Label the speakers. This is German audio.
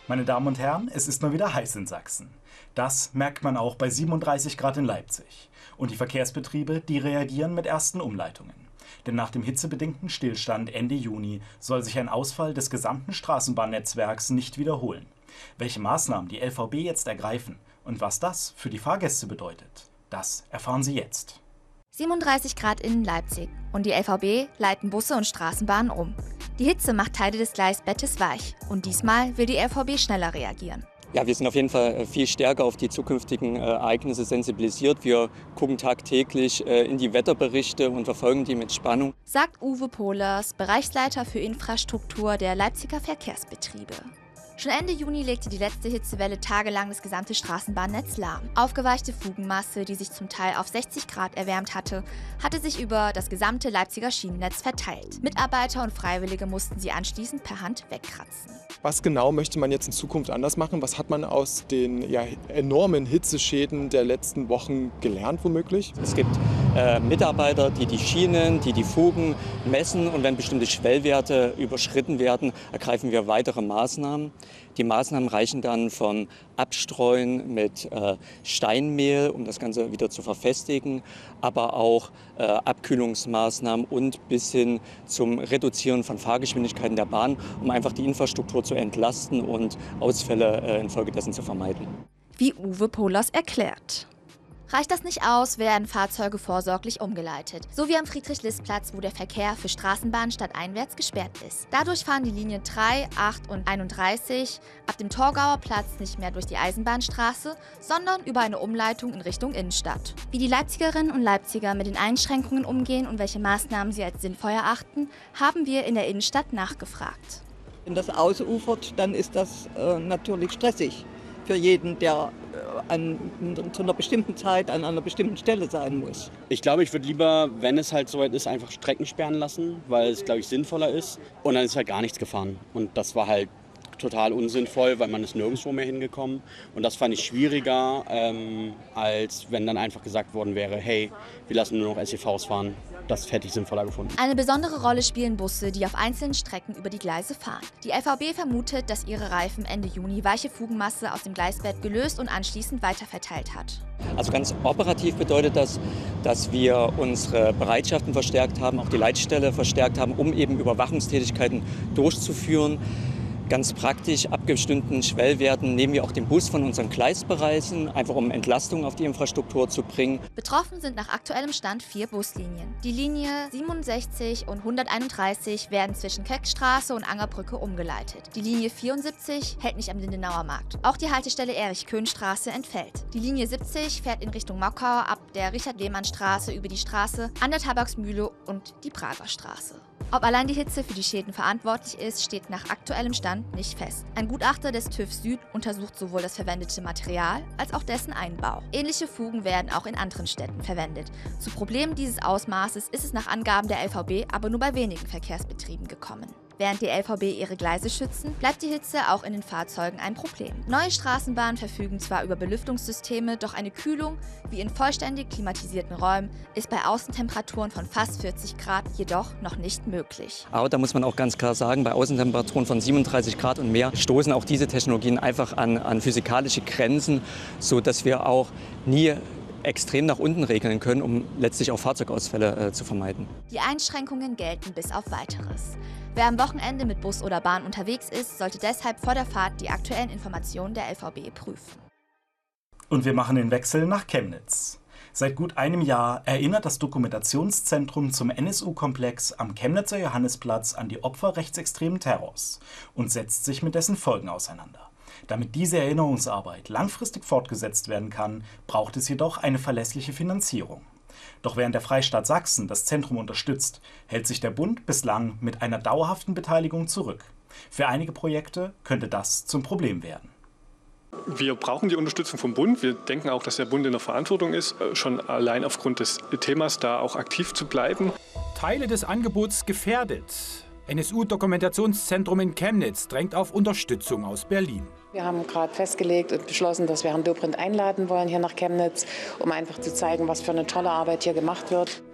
Speaker 1: Meine Damen und Herren, es ist mal wieder heiß in Sachsen. Das merkt man auch bei 37 Grad in Leipzig. Und die Verkehrsbetriebe, die reagieren mit ersten Umleitungen. Denn nach dem hitzebedingten Stillstand Ende Juni soll sich ein Ausfall des gesamten Straßenbahnnetzwerks nicht wiederholen. Welche Maßnahmen die LVB jetzt ergreifen und was das für die Fahrgäste bedeutet, das erfahren Sie jetzt.
Speaker 2: 37 Grad in Leipzig und die LVB leiten Busse und Straßenbahnen um. Die Hitze macht Teile des Gleisbettes weich und diesmal will die LVB schneller reagieren.
Speaker 3: Ja, wir sind auf jeden Fall viel stärker auf die zukünftigen Ereignisse sensibilisiert. Wir gucken tagtäglich in die Wetterberichte und verfolgen die mit Spannung.
Speaker 2: Sagt Uwe Pohlers, Bereichsleiter für Infrastruktur der Leipziger Verkehrsbetriebe. Schon Ende Juni legte die letzte Hitzewelle tagelang das gesamte Straßenbahnnetz lahm. Aufgeweichte Fugenmasse, die sich zum Teil auf 60 Grad erwärmt hatte, hatte sich über das gesamte Leipziger Schienennetz verteilt. Mitarbeiter und Freiwillige mussten sie anschließend per Hand wegkratzen.
Speaker 4: Was genau möchte man jetzt in Zukunft anders machen? Was hat man aus den enormen Hitzeschäden der letzten Wochen gelernt womöglich?
Speaker 3: Es gibt Mitarbeiter, die die Schienen, die Fugen messen, und wenn bestimmte Schwellwerte überschritten werden, ergreifen wir weitere Maßnahmen. Die Maßnahmen reichen dann vom Abstreuen mit Steinmehl, um das Ganze wieder zu verfestigen, aber auch Abkühlungsmaßnahmen und bis hin zum Reduzieren von Fahrgeschwindigkeiten der Bahn, um einfach die Infrastruktur zu entlasten und Ausfälle infolgedessen zu vermeiden.
Speaker 2: Wie Uwe Pohlers erklärt. Reicht das nicht aus, werden Fahrzeuge vorsorglich umgeleitet. So wie am Friedrich-List-Platz, wo der Verkehr für Straßenbahnen stadteinwärts gesperrt ist. Dadurch fahren die Linien 3, 8 und 31 ab dem Torgauer Platz nicht mehr durch die Eisenbahnstraße, sondern über eine Umleitung in Richtung Innenstadt. Wie die Leipzigerinnen und Leipziger mit den Einschränkungen umgehen und welche Maßnahmen sie als sinnvoll erachten, haben wir in der Innenstadt nachgefragt.
Speaker 5: Wenn das ausufert, dann ist das natürlich stressig für jeden, der zu einer bestimmten Zeit an einer bestimmten Stelle sein muss.
Speaker 6: Ich glaube, ich würde lieber, wenn es halt soweit ist, einfach Strecken sperren lassen, weil es, glaube ich, sinnvoller ist. Und dann ist halt gar nichts gefahren. Und das war halt total unsinnvoll, weil man ist nirgendwo mehr hingekommen. Und das fand ich schwieriger, als wenn dann einfach gesagt worden wäre, hey, wir lassen nur noch SUVs fahren. Das hätte ich sinnvoller gefunden.
Speaker 2: Eine besondere Rolle spielen Busse, die auf einzelnen Strecken über die Gleise fahren. Die LVB vermutet, dass ihre Reifen Ende Juni weiche Fugenmasse aus dem Gleisbett gelöst und anschließend weiterverteilt hat.
Speaker 3: Also ganz operativ bedeutet das, dass wir unsere Bereitschaften verstärkt haben, auch die Leitstelle verstärkt haben, um eben Überwachungstätigkeiten durchzuführen. Ganz praktisch, ab bestimmten Schwellwerten nehmen wir auch den Bus von unseren Gleisbereichen, einfach um Entlastung auf die Infrastruktur zu bringen.
Speaker 2: Betroffen sind nach aktuellem Stand 4 Buslinien. Die Linie 67 und 131 werden zwischen Keckstraße und Angerbrücke umgeleitet. Die Linie 74 hält nicht am Lindenauer Markt. Auch die Haltestelle Erich-Köhn-Straße entfällt. Die Linie 70 fährt in Richtung Mockau ab der Richard-Lehmann-Straße über die Straße an der Tabaksmühle und die Prager Straße. Ob allein die Hitze für die Schäden verantwortlich ist, steht nach aktuellem Stand nicht fest. Ein Gutachter des TÜV Süd untersucht sowohl das verwendete Material als auch dessen Einbau. Ähnliche Fugen werden auch in anderen Städten verwendet. Zu Problemen dieses Ausmaßes ist es nach Angaben der LVB aber nur bei wenigen Verkehrsbetrieben gekommen. Während die LVB ihre Gleise schützen, bleibt die Hitze auch in den Fahrzeugen ein Problem. Neue Straßenbahnen verfügen zwar über Belüftungssysteme, doch eine Kühlung, wie in vollständig klimatisierten Räumen, ist bei Außentemperaturen von fast 40 Grad jedoch noch nicht möglich.
Speaker 3: Aber da muss man auch ganz klar sagen, bei Außentemperaturen von 37 Grad und mehr stoßen auch diese Technologien einfach an physikalische Grenzen, sodass wir auch nie extrem nach unten regeln können, um letztlich auch Fahrzeugausfälle zu vermeiden.
Speaker 2: Die Einschränkungen gelten bis auf Weiteres. Wer am Wochenende mit Bus oder Bahn unterwegs ist, sollte deshalb vor der Fahrt die aktuellen Informationen der LVB prüfen.
Speaker 1: Und wir machen den Wechsel nach Chemnitz. Seit gut einem Jahr erinnert das Dokumentationszentrum zum NSU-Komplex am Chemnitzer Johannesplatz an die Opfer rechtsextremen Terrors und setzt sich mit dessen Folgen auseinander. Damit diese Erinnerungsarbeit langfristig fortgesetzt werden kann, braucht es jedoch eine verlässliche Finanzierung. Doch während der Freistaat Sachsen das Zentrum unterstützt, hält sich der Bund bislang mit einer dauerhaften Beteiligung zurück. Für einige Projekte könnte das zum Problem werden.
Speaker 7: Wir brauchen die Unterstützung vom Bund. Wir denken auch, dass der Bund in der Verantwortung ist, schon allein aufgrund des Themas da auch aktiv zu bleiben.
Speaker 8: Teile des Angebots gefährdet. NSU-Dokumentationszentrum in Chemnitz drängt auf Unterstützung aus Berlin.
Speaker 9: Wir haben gerade festgelegt und beschlossen, dass wir Herrn Dobrindt einladen wollen hier nach Chemnitz, um einfach zu zeigen, was für eine tolle Arbeit hier gemacht wird.